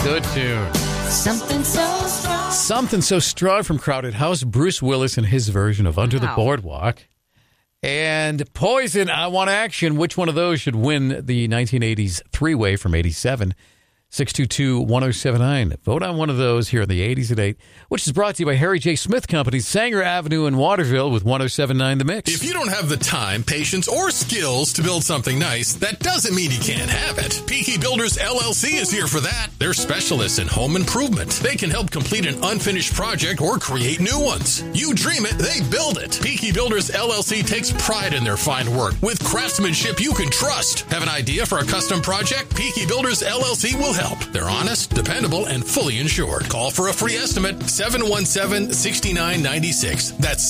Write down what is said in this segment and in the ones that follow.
Good tune. Something so strong. Something So Strong from Crowded House. Bruce Willis and his version of Under the Boardwalk. And Poison, I Want Action. Which one of those should win the 1980s three-way from 87? 622-1079. Vote on one of those here in the 80s at 8, which is brought to you by Harry J. Smith Company, Sanger Avenue in Waterville with 1079 The Mix. If you don't have the time, patience, or skills to build something nice, that doesn't mean you can't have it. Peaky Builders LLC is here for that. They're specialists in home improvement. They can help complete an unfinished project or create new ones. You dream it, they build it. Peaky Builders LLC takes pride in their fine work with craftsmanship you can trust. Have an idea for a custom project? Peaky Builders LLC will help. They're honest, dependable, and fully insured. Call for a free estimate, 717-6996. That's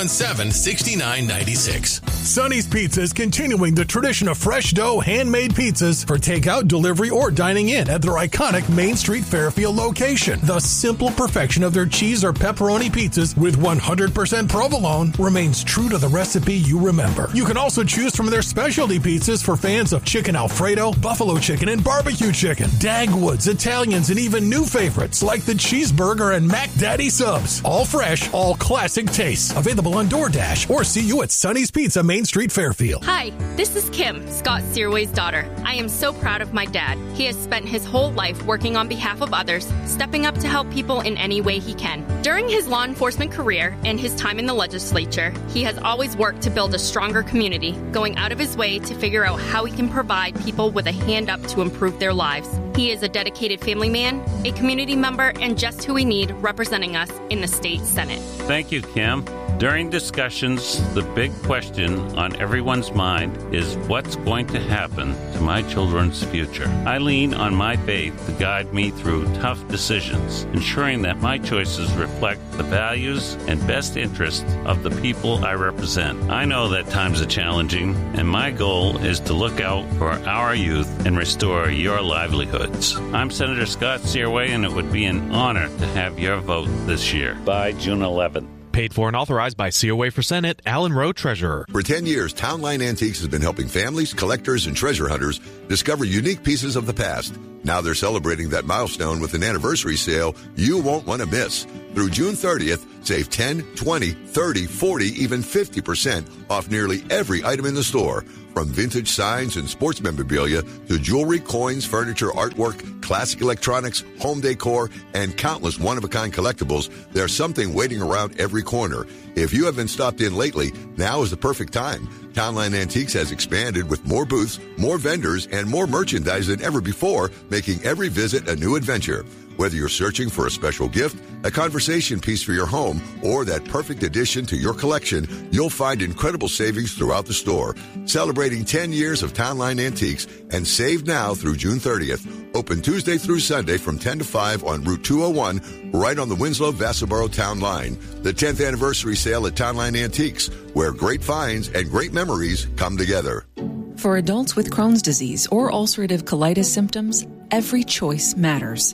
717-6996. Sonny's Pizza is continuing the tradition of fresh dough, handmade pizzas for takeout, delivery, or dining in at their iconic Main Street Fairfield location. The simple perfection of their cheese or pepperoni pizzas with 100% provolone remains true to the recipe you remember. You can also choose from their specialty pizzas for fans of chicken Alfredo, buffalo chicken, and barbecue chicken. Dagwoods, Italians, and even new favorites like the cheeseburger and Mac Daddy subs. All fresh, all classic tastes. Available on DoorDash or see you at Sonny's Pizza, Main Street, Fairfield. Hi, this is Kim, Scott Searway's daughter. I am so proud of my dad. He has spent his whole life working on behalf of others, stepping up to help people in any way he can. During his law enforcement career and his time in the legislature, he has always worked to build a stronger community, going out of his way to figure out how he can provide people with a hand up to improve their lives. He is a dedicated family man, a community member, and just who we need representing us in the state Senate. Thank you, Kim. During discussions, the big question on everyone's mind is what's going to happen to my children's future. I lean on my faith to guide me through tough decisions, ensuring that my choices reflect the values and best interests of the people I represent. I know that times are challenging, and my goal is to look out for our youth and restore your livelihoods. I'm Senator Scott Searway, and it would be an honor to have your vote this year by June 11th. Paid for and authorized by COA for Senate, Alan Rowe, Treasurer. For 10 years, Town Line Antiques has been helping families, collectors, and treasure hunters discover unique pieces of the past. Now they're celebrating that milestone with an anniversary sale you won't want to miss. Through June 30th, save 10, 20, 30, 40, even 50% off nearly every item in the store. From vintage signs and sports memorabilia to jewelry, coins, furniture, artwork, classic electronics, home decor, and countless one-of-a-kind collectibles, there's something waiting around every corner. If you haven't stopped in lately, now is the perfect time. Townline Antiques has expanded with more booths, more vendors, and more merchandise than ever before, making every visit a new adventure. Whether you're searching for a special gift, a conversation piece for your home, or that perfect addition to your collection, you'll find incredible savings throughout the store. Celebrating 10 years of Townline Antiques and save now through June 30th. Open Tuesday through Sunday from 10 to 5 on Route 201, right on the Winslow-Vassaboro Town Line. The 10th anniversary sale at Townline Antiques, where great finds and great memories come together. For adults with Crohn's disease or ulcerative colitis symptoms, every choice matters.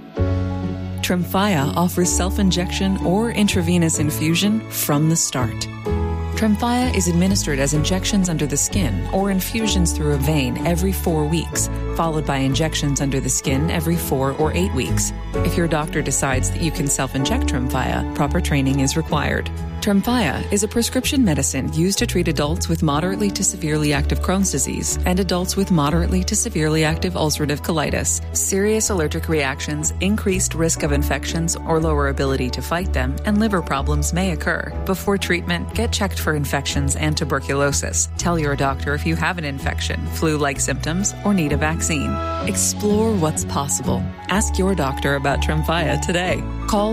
Tremfya offers self-injection or intravenous infusion from the start. Tremfya is administered as injections under the skin or infusions through a vein every 4 weeks, followed by injections under the skin every 4 or 8 weeks. If your doctor decides that you can self-inject Tremfya, proper training is required. Tremfya is a prescription medicine used to treat adults with moderately to severely active Crohn's disease and adults with moderately to severely active ulcerative colitis. Serious allergic reactions, increased risk of infections or lower ability to fight them, and liver problems may occur. Before treatment, get checked for infections and tuberculosis. Tell your doctor if you have an infection, flu-like symptoms, or need a vaccine. Explore what's possible. Ask your doctor about Tremfya today. Call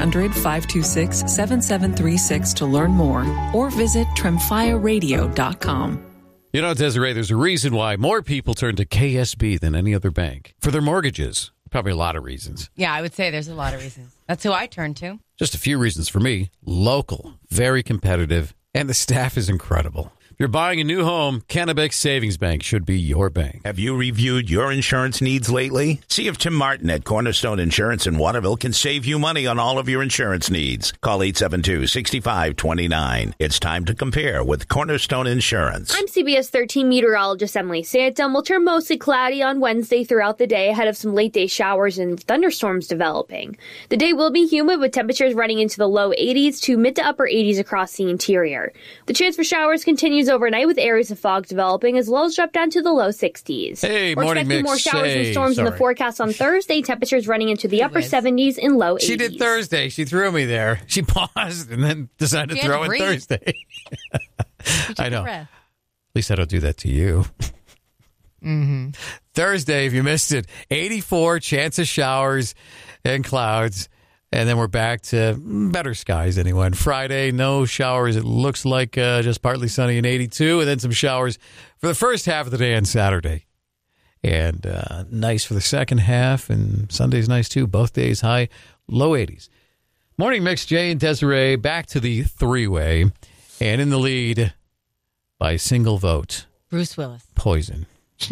1-800-526-7736 to learn more or visit TremfyaRadio.com. You know, Desiree, there's a reason why more people turn to KSB than any other bank for their mortgages. Probably a lot of reasons. Yeah, I would say there's a lot of reasons. That's who I turn to. Just a few reasons for me. Local, very competitive, and the staff is incredible. If you're buying a new home, Kennebec Savings Bank should be your bank. Have you reviewed your insurance needs lately? See if Tim Martin at Cornerstone Insurance in Waterville can save you money on all of your insurance needs. Call 872-6529. It's time to compare with Cornerstone Insurance. I'm CBS 13 meteorologist Emily Santum. Will turn mostly cloudy on Wednesday throughout the day ahead of some late-day showers and thunderstorms developing. The day will be humid with temperatures running into the low 80s to mid to upper 80s across the interior. The chance for showers continues overnight with areas of fog developing as lows drop down to the low 60s. Hey, We're morning expecting mix. more showers and storms in the forecast on Thursday. Temperatures running into the upper 70s and low 80s. She did Thursday. She threw me there. She paused and then decided to throw in Thursday. I know. At least I don't do that to you. Mm-hmm. Thursday, if you missed it, 84, chance of showers and clouds. And then we're back to better skies anyway. And Friday, no showers. It looks like just partly sunny and 82. And then some showers for the first half of the day on Saturday. And nice for the second half. And Sunday's nice too. Both days high, low 80s. Morning Mix, Jay and Desiree back to the three-way. And in the lead by a single vote. Bruce Willis. Poison.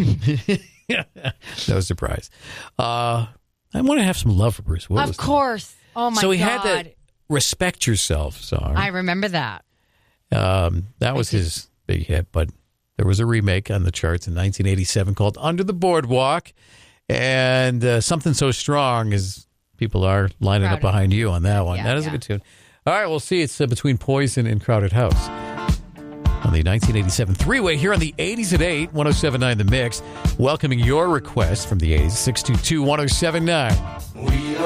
No surprise. I want to have some love for Bruce Willis. Of course. Oh, my God. So he had that Respect Yourself song. I remember that. That was his big hit, but there was a remake on the charts in 1987 called Under the Boardwalk, and Something So Strong as people are lining up behind you on that one. Yeah, that is a good tune. All right, we'll see. It's between Poison and Crowded House. On the 1987 three-way here on the 80s at 8, 107.9 The Mix. Welcoming your request from the 80s, 622-1079.